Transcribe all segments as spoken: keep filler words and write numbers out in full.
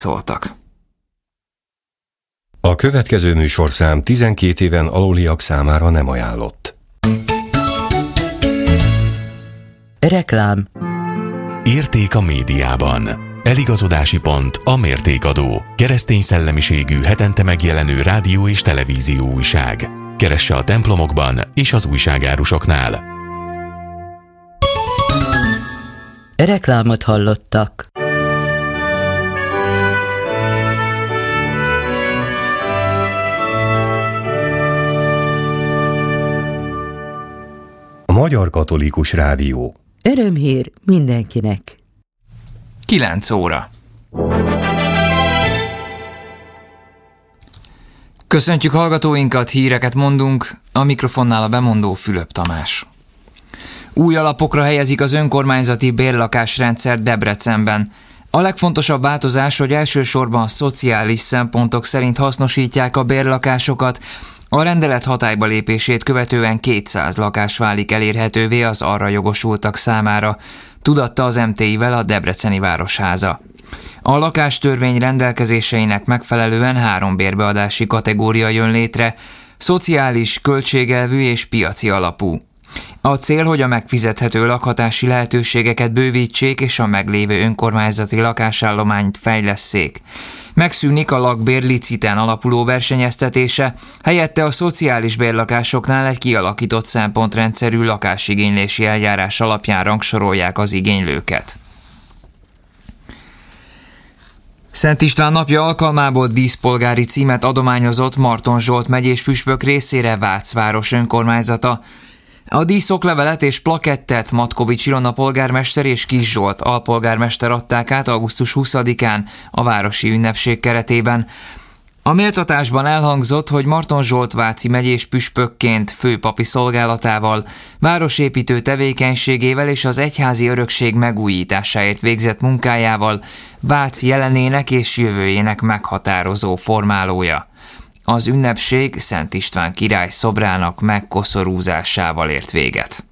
szóltak. A következő műsorszám tizenkét éven aluliak számára nem ajánlott. Reklám. Érték a médiában. Eligazodási pont a Mértékadó. Keresztény szellemiségű, hetente megjelenő rádió és televízió újság. Keresse a templomokban és az újságárusoknál. Reklámot hallottak. A Magyar Katolikus Rádió. Örömhír mindenkinek. kilenc óra. Köszöntjük hallgatóinkat, híreket mondunk, a mikrofonnál a bemondó Fülöp Tamás. Új alapokra helyezik az önkormányzati bérlakásrendszer Debrecenben. A legfontosabb változás, hogy elsősorban szociális szempontok szerint hasznosítják a bérlakásokat. A rendelet hatályba lépését követően kétszáz lakás válik elérhetővé az arra jogosultak számára, tudatta az em té i-vel a Debreceni Városháza. A lakástörvény rendelkezéseinek megfelelően három bérbeadási kategória jön létre, szociális, költségelvű és piaci alapú. A cél, hogy a megfizethető lakhatási lehetőségeket bővítsék és a meglévő önkormányzati lakásállományt fejlesszék. Megszűnik a lakbér liciten alapuló versenyeztetése, helyette a szociális bérlakásoknál egy kialakított szempontrendszerű lakásigénylési eljárás alapján rangsorolják az igénylőket. Szent István napja alkalmából díszpolgári címet adományozott Marton Zsolt megyés püspök részére Vác város önkormányzata. A díszoklevelet és plakettet Matkovics Ilona polgármester és Kis Zsolt alpolgármester adták át augusztus huszadikán a városi ünnepség keretében. A méltatásban elhangzott, hogy Marton Zsolt váci megyés püspökként főpapi szolgálatával, városépítő tevékenységével és az egyházi örökség megújításáért végzett munkájával Vác jelenének és jövőjének meghatározó formálója. Az ünnepség Szent István király szobrának megkoszorúzásával ért véget.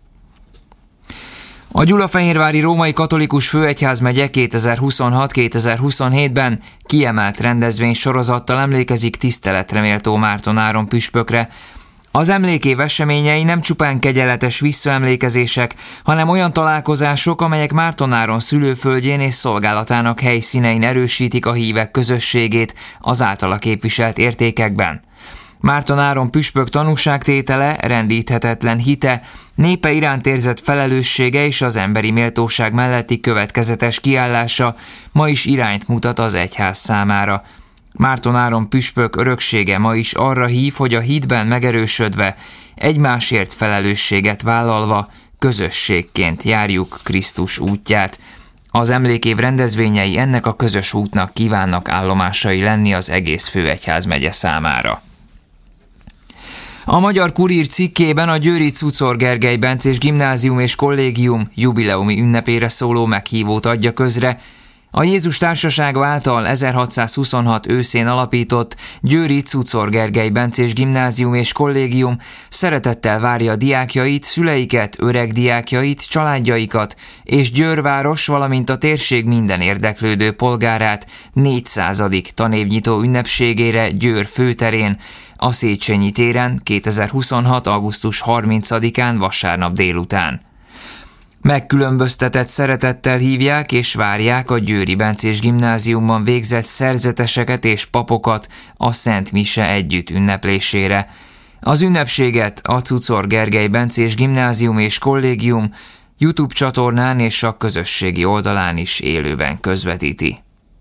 A Gyulafehérvári Római Katolikus Főegyházmegye kétezer-huszonhat kétezer-huszonhétben kiemelt rendezvénysorozattal emlékezik tiszteletre méltó Márton Áron püspökre. Az emlékév eseményei nem csupán kegyeletes visszaemlékezések, hanem olyan találkozások, amelyek Márton Áron szülőföldjén és szolgálatának helyszínein erősítik a hívek közösségét az általa képviselt értékekben. Márton Áron püspök tanúságtétele, rendíthetetlen hite, népe iránt érzett felelőssége és az emberi méltóság melletti következetes kiállása ma is irányt mutat az egyház számára. Márton Áron püspök öröksége ma is arra hív, hogy a hitben megerősödve, egymásért felelősséget vállalva, közösségként járjuk Krisztus útját. Az emlékév rendezvényei ennek a közös útnak kívánnak állomásai lenni az egész főegyházmegye számára. A Magyar Kurír cikkében a győri Czuczor Gergely Bencés Gimnázium és Kollégium jubileumi ünnepére szóló meghívót adja közre. A Jézus Társasága által ezerhatszázhuszonhat őszén alapított győri Czuczor Gergely Bencés Gimnázium és Kollégium szeretettel várja diákjait, szüleiket, öreg diákjait, családjaikat és Győrváros, valamint a térség minden érdeklődő polgárát négyszázadik tanévnyitó ünnepségére Győr főterén, a Széchenyi téren kétezer-huszonhat augusztus harmincadikán vasárnap délután. Megkülönböztetett szeretettel hívják és várják a Győri Bencés Gimnáziumban végzett szerzeteseket és papokat a Szent Mise együtt ünneplésére. Az ünnepséget a Czuczor Gergely Bencés Gimnázium és Kollégium YouTube csatornán és a közösségi oldalán is élőben közvetíti.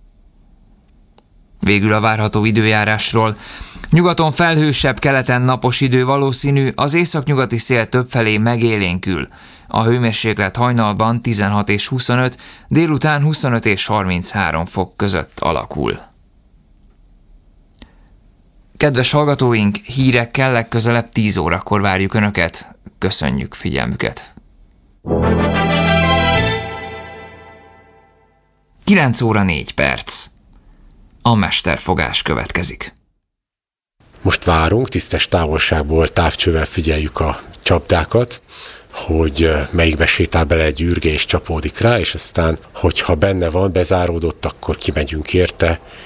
Végül a várható időjárásról. Nyugaton felhősebb, keleten napos idő valószínű, az északnyugati szél többfelé megélénkül. A hőmérséklet hajnalban tizenhat és huszonöt, délután huszonöt és harminchárom fok között alakul. Kedves hallgatóink, hírekkel legközelebb tíz órakor várjuk Önöket. Köszönjük figyelmüket! kilenc óra négy perc. A mesterfogás következik. Most várunk, tisztes távolságból távcsővel figyeljük a csapdákat, hogy melyikbe sétál bele egy űrge és csapódik rá, és aztán, hogyha benne van, bezáródott, akkor kimegyünk érte,